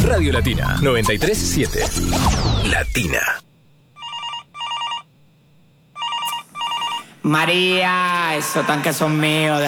Radio Latina 93.7. Latina. María, esos tanques son míos.